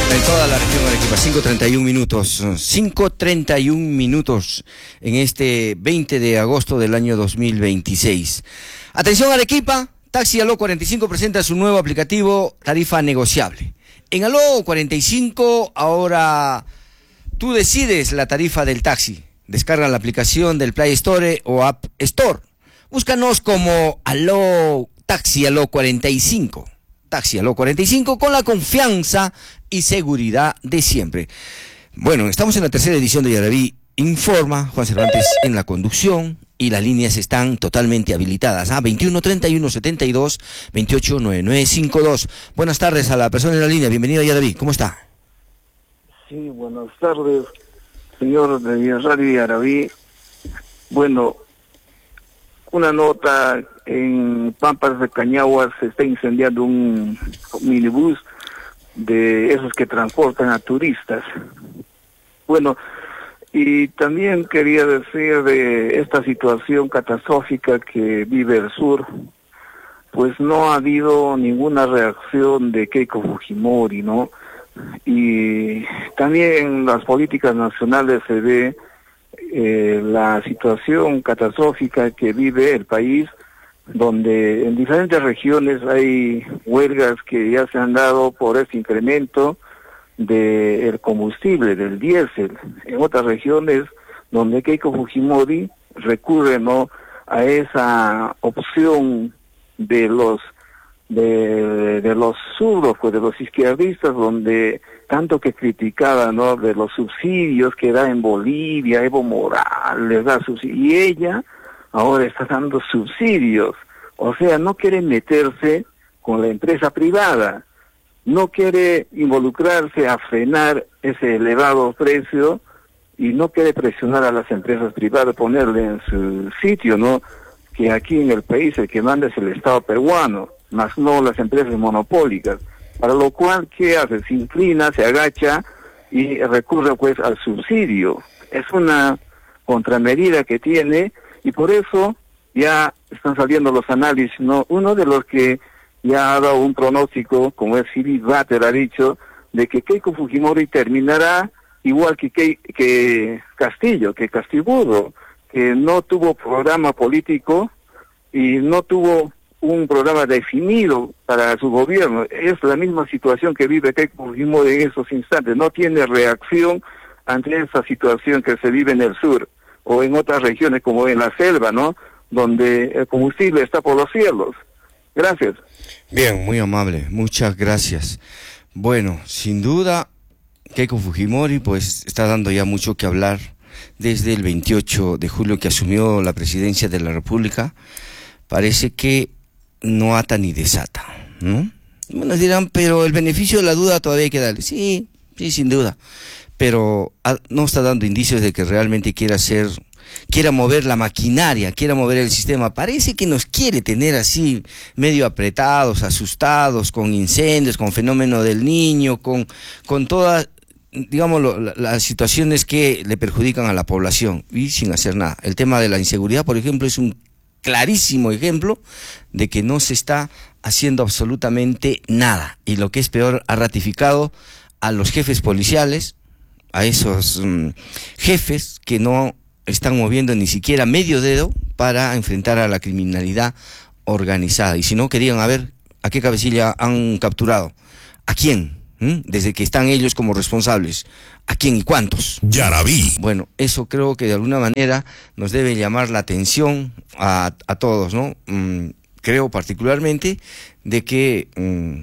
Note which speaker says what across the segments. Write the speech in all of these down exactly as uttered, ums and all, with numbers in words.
Speaker 1: En toda la región de Arequipa, cinco treinta y un minutos, cinco treinta y un minutos en este veinte de agosto del año dos mil veintiséis. Atención Arequipa, Taxi Aló cuarenta y cinco presenta su nuevo aplicativo tarifa negociable. En Aló cuarenta y cinco ahora tú decides la tarifa del taxi. Descarga la aplicación del Play Store o App Store. Búscanos como Aló Taxi Aló cuarenta y cinco. Taxi Aló cuarenta y cinco con la confianza y seguridad de siempre. Bueno, estamos en la tercera edición de Yaraví Informa, Juan Cervantes en la conducción y las líneas están totalmente habilitadas. Ah, veintiuno treinta y uno setenta y dos, veintiocho noventa y nueve cincuenta y dos. Buenas tardes a la persona en la línea, bienvenido a Yaraví, ¿cómo está?
Speaker 2: Sí, buenas tardes, señor de Radio Yaraví. Bueno, una nota, en Pampas de Cañagua se está incendiando un minibús de esos que transportan a turistas. Bueno, y también quería decir de esta situación catastrófica que vive el sur, pues no ha habido ninguna reacción de Keiko Fujimori, ¿no? Y también en las políticas nacionales se ve eh, la situación catastrófica que vive el país, donde en diferentes regiones hay huelgas que ya se han dado por este incremento del combustible, del diésel. En otras regiones donde Keiko Fujimori recurre, ¿no?, a esa opción de los de, de los zurdos, pues de los izquierdistas, donde tanto que criticaba, ¿no?, de los subsidios que da en Bolivia, Evo Morales da subsidios, y ella ahora está dando subsidios. O sea, no quiere meterse con la empresa privada, no quiere involucrarse a frenar ese elevado precio y no quiere presionar a las empresas privadas, ponerle en su sitio, ¿no? Que aquí en el país el que manda es el Estado peruano, más no las empresas monopólicas. Para lo cual, ¿qué hace? Se inclina, se agacha y recurre pues al subsidio. Es una contramedida que tiene y por eso ya están saliendo los análisis, ¿no? Uno de los que ya ha dado un pronóstico, como es Philip Butter, ha dicho, de que Keiko Fujimori terminará igual que, que, que Castillo, que Castillo, que no tuvo programa político y no tuvo un programa definido para su gobierno. Es la misma situación que vive Keiko Fujimori en esos instantes. No tiene reacción ante esa situación que se vive en el sur o en otras regiones como en la selva, ¿no?, donde el combustible está por los cielos. Gracias.
Speaker 1: Bien, muy amable, muchas gracias. Bueno, sin duda, Keiko Fujimori pues está dando ya mucho que hablar desde el veintiocho de julio que asumió la presidencia de la República. Parece que no ata ni desata, ¿no? Bueno, dirán, pero el beneficio de la duda todavía hay que darle. Sí, sí, sin duda, pero no está dando indicios de que realmente quiera hacer, quiera mover la maquinaria, quiera mover el sistema. Parece que nos quiere tener así, medio apretados, asustados, con incendios, con fenómeno del niño, con, con todas, digamos, lo, la, las situaciones que le perjudican a la población, y sin hacer nada. El tema de la inseguridad, por ejemplo, es un clarísimo ejemplo de que no se está haciendo absolutamente nada. Y lo que es peor, ha ratificado a los jefes policiales, a esos um, jefes que no están moviendo ni siquiera medio dedo para enfrentar a la criminalidad organizada. Y si no, querían a ver a qué cabecilla han capturado, a quién, ¿Mm? desde que están ellos como responsables, a quién y cuántos.
Speaker 3: Yaraví.
Speaker 1: Bueno, eso creo que de alguna manera nos debe llamar la atención a, a todos, ¿no? Mm, creo particularmente de que mm,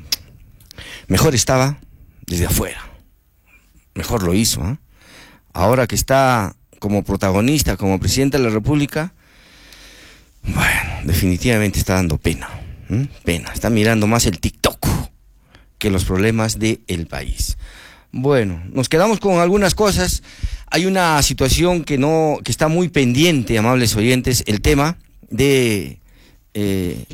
Speaker 1: mejor estaba desde afuera, mejor lo hizo, ¿eh? Ahora que está como protagonista, como presidente de la República, bueno, definitivamente está dando pena, ¿eh? Pena, está mirando más el TikTok que los problemas del país. Bueno, nos quedamos con algunas cosas. Hay una situación que no, que está muy pendiente, amables oyentes, el tema de eh,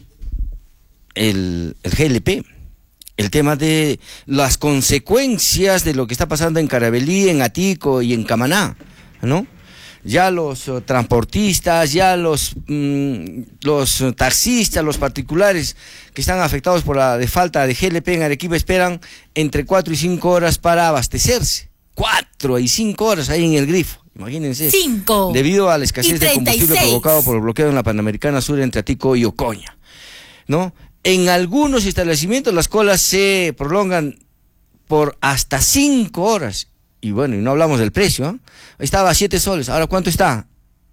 Speaker 1: el, el G L P, el tema de las consecuencias de lo que está pasando en Carabelí, en Atico y en Camaná, ¿no? ya los uh, transportistas, ya los, mm, los uh, taxistas, los particulares que están afectados por la de falta de G L P en Arequipa esperan entre cuatro y cinco horas para abastecerse. Cuatro y cinco horas ahí en el grifo, imagínense.
Speaker 3: Cinco.
Speaker 1: Debido a la escasez de combustible provocado por el bloqueo en la Panamericana Sur entre Atico y Ocoña, ¿no? En algunos establecimientos las colas se prolongan por hasta cinco horas. Y bueno, y no hablamos del precio, ¿eh? Estaba a siete soles, ahora ¿cuánto está?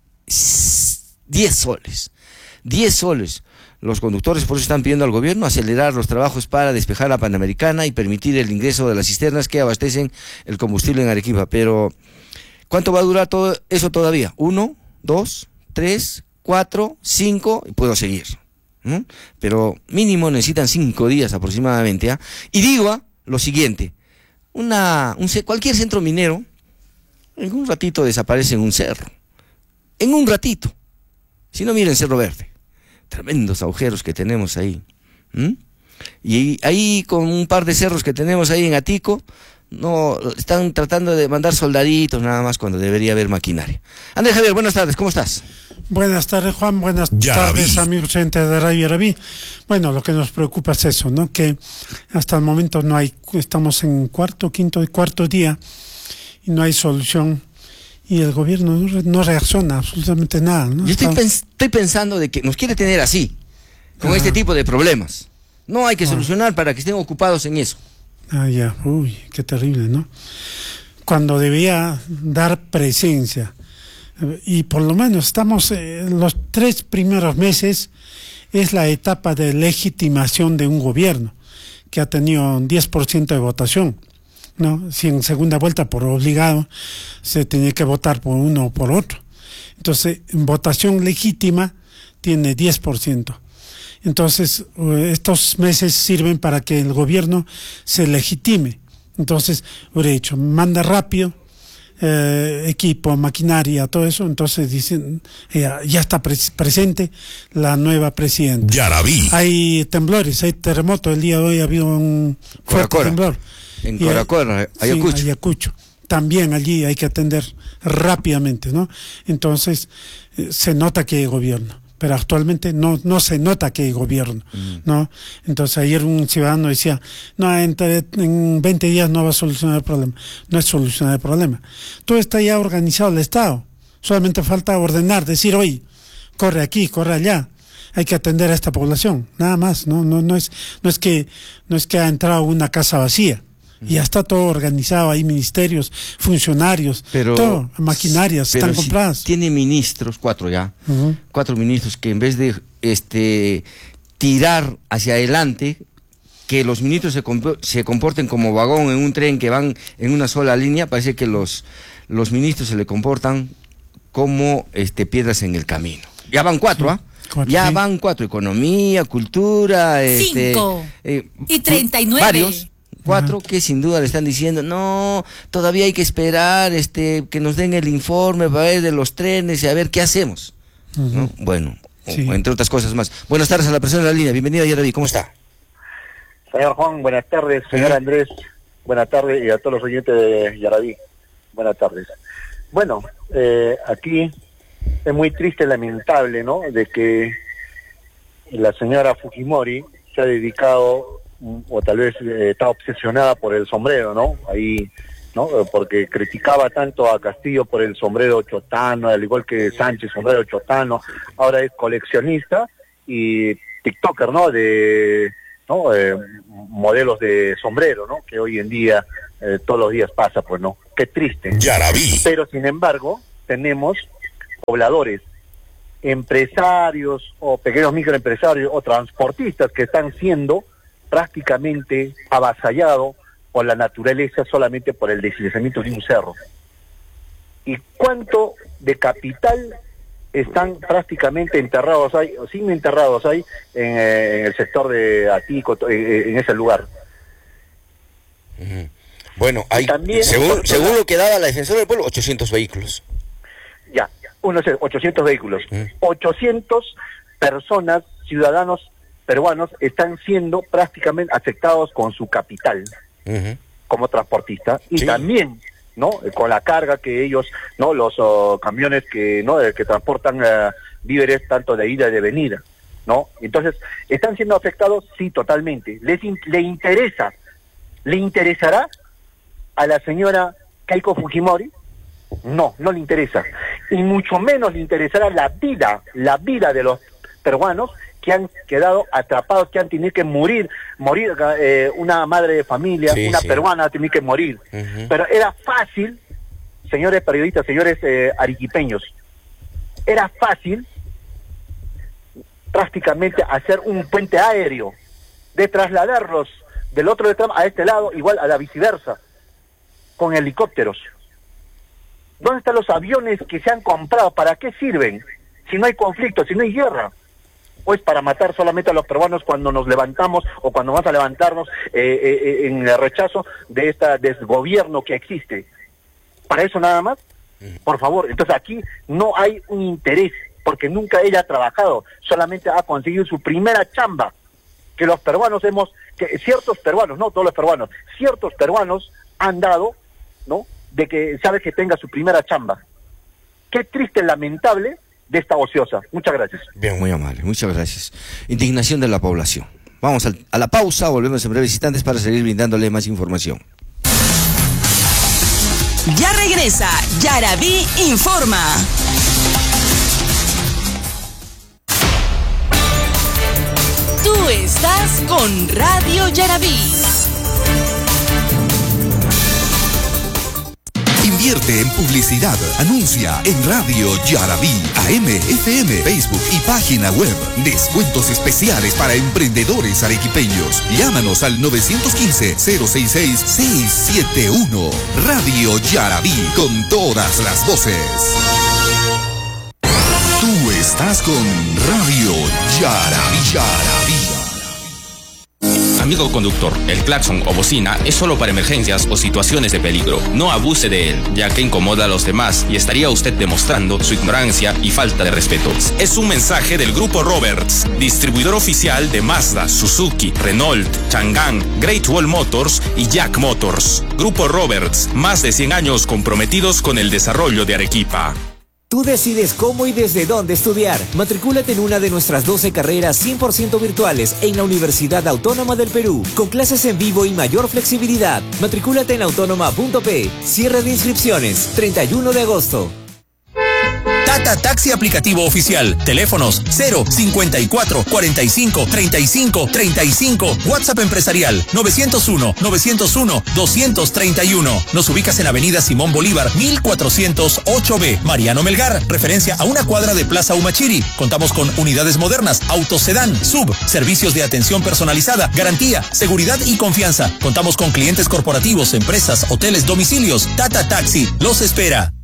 Speaker 1: diez soles. diez soles. Los conductores por eso están pidiendo al gobierno acelerar los trabajos para despejar la Panamericana y permitir el ingreso de las cisternas que abastecen el combustible en Arequipa. Pero, ¿cuánto va a durar todo eso todavía? ¿Uno, dos, tres, cuatro, cinco? Y puedo seguir, ¿no? Pero mínimo necesitan cinco días aproximadamente, ¿eh? Y digo ¿eh? lo siguiente. Una, un, cualquier centro minero, en un ratito desaparece en un cerro. En un ratito. Si no, miren Cerro Verde. Tremendos agujeros que tenemos ahí. ¿Mm? Y ahí con un par de cerros que tenemos ahí en Atico, no están tratando de mandar soldaditos nada más cuando debería haber maquinaria. Andrés Javier, buenas tardes, ¿cómo estás?
Speaker 4: Buenas tardes, Juan, buenas
Speaker 5: Yaraví.
Speaker 4: tardes, amigos gente de Radio Yaraví. Bueno, lo que nos preocupa es eso, ¿no? Que hasta el momento no hay, estamos en cuarto, quinto y cuarto día y no hay solución y el gobierno no, no reacciona absolutamente nada, ¿no?
Speaker 1: Yo estoy, pens estoy pensando de que nos quiere tener así, con ah. este tipo de problemas. No hay que ah. solucionar para que estén ocupados en eso.
Speaker 4: Ah, ya, uy, qué terrible, ¿no? Cuando debía dar presencia. Y por lo menos estamos, eh, los tres primeros meses es la etapa de legitimación de un gobierno que ha tenido un diez por ciento de votación, ¿no? Si en segunda vuelta por obligado se tenía que votar por uno o por otro. Entonces, en votación legítima tiene diez por ciento. Entonces, estos meses sirven para que el gobierno se legitime. Entonces, hubiera dicho, manda rápido, eh, equipo, maquinaria, todo eso. Entonces dicen, ya, ya está pres presente la nueva presidenta.
Speaker 5: Yaraví.
Speaker 4: Hay temblores, hay terremotos. El día de hoy ha habido un fuerte
Speaker 1: Coracora.
Speaker 4: temblor.
Speaker 1: En Coracora, Ayacucho.
Speaker 4: Sí, Ayacucho. También allí hay que atender rápidamente, ¿no? Entonces, eh, se nota que hay gobierno. Pero actualmente no no se nota que hay gobierno, ¿no? Entonces ayer un ciudadano decía, no, en, en veinte días no va a solucionar el problema. No es solucionar el problema. Todo está ya organizado el Estado. Solamente falta ordenar, decir, oye, corre aquí, corre allá. Hay que atender a esta población, nada más. No no no es no es que no es que ha entrado una casa vacía. Y ya está todo organizado, hay ministerios, funcionarios, pero, todo, maquinarias
Speaker 1: pero
Speaker 4: están
Speaker 1: si
Speaker 4: compradas.
Speaker 1: Tiene ministros, cuatro ya,
Speaker 4: uh-huh.
Speaker 1: cuatro ministros que en vez de este tirar hacia adelante, que los ministros se, comp se comporten como vagón en un tren que van en una sola línea, parece que los, los ministros se le comportan como este piedras en el camino. Ya van cuatro, ¿ah? ¿eh?
Speaker 4: Cuatro,
Speaker 1: ya
Speaker 4: sí.
Speaker 1: van cuatro, economía, cultura,
Speaker 3: cinco
Speaker 1: este, eh,
Speaker 3: y treinta y nueve.
Speaker 1: Varios. Cuatro que sin duda le están diciendo, no, todavía hay que esperar este que nos den el informe para ver de los trenes y a ver qué hacemos. Uh-huh. ¿No? Bueno, sí. o, entre otras cosas más. Buenas tardes a la persona de la línea, bienvenida Yaraví, ¿cómo está?
Speaker 6: Señor Juan, buenas tardes, señor Andrés, buenas tardes y a todos los oyentes de Yaraví, buenas tardes. Bueno, eh, aquí es muy triste y lamentable, ¿no?, de que la señora Fujimori se ha dedicado o tal vez eh, está obsesionada por el sombrero, ¿no? Ahí, ¿no? Porque criticaba tanto a Castillo por el sombrero chotano, al igual que Sánchez, sombrero chotano, ahora es coleccionista y tiktoker, ¿no? De, ¿no? Eh, modelos de sombrero, ¿no? Que hoy en día, eh, todos los días pasa, pues, ¿no? Qué triste.
Speaker 5: Yaraví.
Speaker 6: Pero, sin embargo, tenemos pobladores, empresarios o pequeños microempresarios o transportistas que están siendo prácticamente avasallado por la naturaleza solamente por el deslizamiento de un cerro. ¿Y cuánto de capital están prácticamente enterrados ahí, o sin enterrados ahí, en, eh, en el sector de Atico, en, en ese lugar?
Speaker 1: Uh-huh. Bueno, hay,
Speaker 6: también,
Speaker 1: según, según lo que daba la Defensora del Pueblo, ochocientos vehículos.
Speaker 6: Ya, unos ochocientos vehículos. Uh-huh. ochocientos personas, ciudadanos peruanos están siendo prácticamente afectados con su capital, uh-huh, como transportista, y sí, también ¿no? Con la carga que ellos, ¿no? Los oh, camiones que, ¿no? que transportan uh, víveres tanto de ida y de venida, ¿no? Entonces, ¿están siendo afectados? Sí, totalmente. ¿Les in- le interesa? ¿Le interesará a la señora Keiko Fujimori? No, no le interesa. Y mucho menos le interesará la vida, la vida de los peruanos que han quedado atrapados, que han tenido que morir, morir eh, una madre de familia, sí, una sí. peruana ha tenido que morir. Uh-huh. Pero era fácil, señores periodistas, señores eh, arequipeños, era fácil prácticamente hacer un puente aéreo, de trasladarlos del otro tramo a este lado, igual a la viceversa, con helicópteros. ¿Dónde están los aviones que se han comprado? ¿Para qué sirven? Si no hay conflicto, si no hay guerra. Pues para matar solamente a los peruanos cuando nos levantamos o cuando vamos a levantarnos eh, eh, en el rechazo de este desgobierno que existe. ¿Para eso nada más? Por favor, entonces aquí no hay un interés, porque nunca ella ha trabajado, solamente ha conseguido su primera chamba, que los peruanos hemos, que ciertos peruanos, no todos los peruanos, ciertos peruanos han dado, ¿no?, de que sabe que tenga su primera chamba. Qué triste, lamentable de esta ociosa. Muchas gracias.
Speaker 1: Bien, muy amable, muchas gracias. Indignación de la población. Vamos al, a la pausa, volvemos en breves instantes para seguir brindándole más información.
Speaker 3: Ya regresa Yarabí Informa. Tú estás con Radio Yarabí.
Speaker 5: Invierte en publicidad. Anuncia en Radio Yarabí, A M, F M, Facebook y página web. Descuentos especiales para emprendedores arequipeños. Llámanos al nueve uno cinco, cero seis seis, seis siete uno. Radio Yarabí, con todas las voces. Tú estás con Radio Yarabí. Yarabí.
Speaker 7: Amigo conductor, el claxon o bocina es solo para emergencias o situaciones de peligro. No abuse de él, ya que incomoda a los demás y estaría usted demostrando su ignorancia y falta de respeto. Es un mensaje del Grupo Roberts, distribuidor oficial de Mazda, Suzuki, Renault, Chang'an, Great Wall Motors y Jack Motors. Grupo Roberts, más de cien años comprometidos con el desarrollo de Arequipa.
Speaker 8: Tú decides cómo y desde dónde estudiar. Matricúlate en una de nuestras doce carreras cien por ciento virtuales en la Universidad Autónoma del Perú, con clases en vivo y mayor flexibilidad. Matricúlate en autónoma punto pe. Cierre de inscripciones, treinta y uno de agosto.
Speaker 9: Tata Taxi aplicativo oficial. Teléfonos cero cincuenta y cuatro, cuarenta y cinco, treinta y cinco, treinta y cinco. WhatsApp empresarial nueve cero uno, nueve cero uno, dos tres uno. Nos ubicas en Avenida Simón Bolívar, mil cuatrocientos ocho B. Mariano Melgar, referencia a una cuadra de Plaza Humachiri. Contamos con unidades modernas, autosedán, sub, servicios de atención personalizada, garantía, seguridad y confianza. Contamos con clientes corporativos, empresas, hoteles, domicilios. Tata Taxi los espera.